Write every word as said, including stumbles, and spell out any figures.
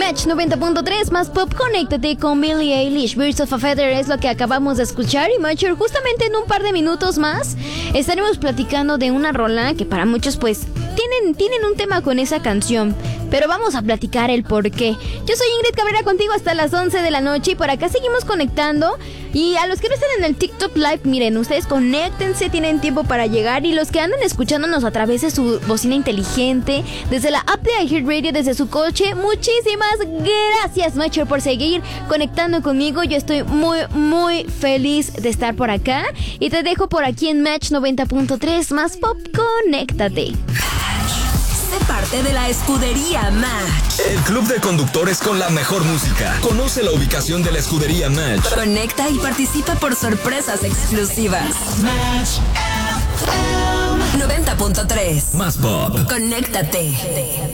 Match noventa punto tres, más pop, conéctate con Billie Eilish. Birds of a Feather es lo que acabamos de escuchar. Y Matcher, justamente en un par de minutos más estaremos platicando de una rola que para muchos pues tienen, tienen un tema con esa canción, pero vamos a platicar el por qué. Yo soy Ingrid Cabrera, contigo hasta las once de la noche, y por acá seguimos conectando. Y a los que no están en el TikTok Live, miren, ustedes conéctense, tienen tiempo para llegar. Y los que andan escuchándonos a través de su bocina inteligente, desde la app de iHeartRadio, desde su coche, muchísimas gracias, Matcher, por seguir conectando conmigo. Yo estoy muy, muy feliz de estar por acá. Y te dejo por aquí en Match noventa punto tres, más pop, conéctate. Sé parte de la escudería Match, el club de conductores con la mejor música. Conoce la ubicación de la escudería Match. Conecta y participa por sorpresas exclusivas. Match F M noventa punto tres. Más pop. Conéctate.